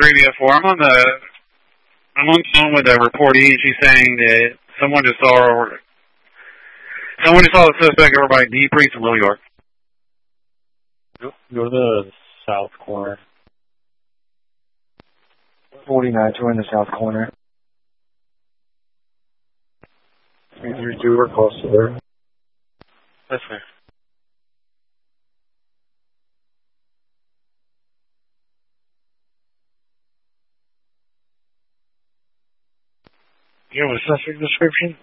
3BF4. I'm on the phone with a reportee, and she's saying that someone just saw the suspect over by D Priest in Little York. Go to the south corner. 49, join the south corner. 332, we're close to there. That's fair. You have a suspect description?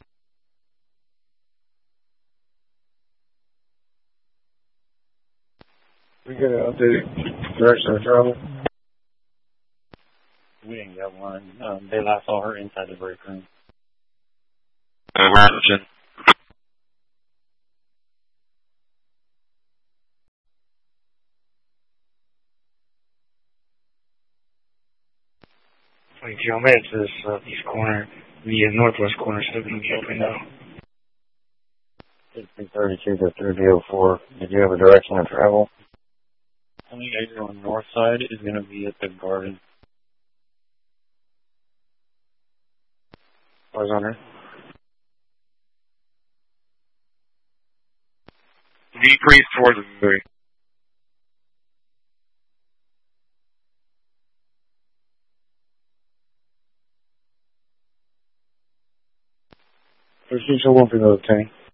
We got to update direction of travel. We didn't get one. They last saw her inside the break room. Imagine. I'm headed to this east corner. The northwest corner is still going to be open now. 332 to 304. Did you have a direction of travel? Only exit on the north side is going to be at the garden. Where's on her? D Priest towards the movie. There's usually one for the tank.